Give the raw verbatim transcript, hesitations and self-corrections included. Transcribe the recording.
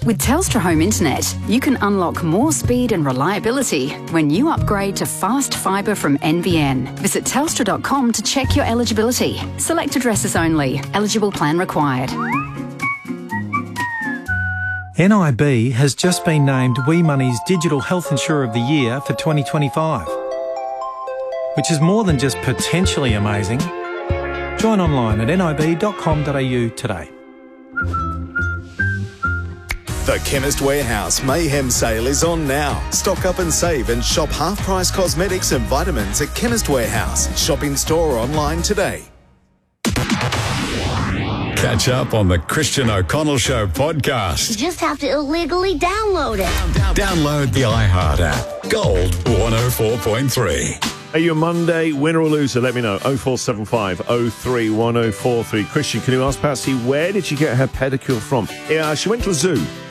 With Telstra Home Internet, you can unlock more speed and reliability when you upgrade to fast fibre from N B N. Visit telstra dot com to check your eligibility. Select addresses only. Eligible plan required. N I B has just been named We Money's Digital Health Insurer of the Year for twenty twenty-five, which is more than just potentially amazing. Join online at nib dot com dot a u today. The Chemist Warehouse Mayhem Sale is on now. Stock up and save and shop half-price cosmetics and vitamins at Chemist Warehouse. Shop in store or online today. Catch up on the Christian O'Connell Show podcast. You just have to illegally download it. Download the iHeart app. Gold one oh four point three. Are you a Monday winner or loser? Let me know. oh four seven five oh three one oh four three. Christian, can you ask Patsy, where did she get her pedicure from? Yeah, she went to the zoo.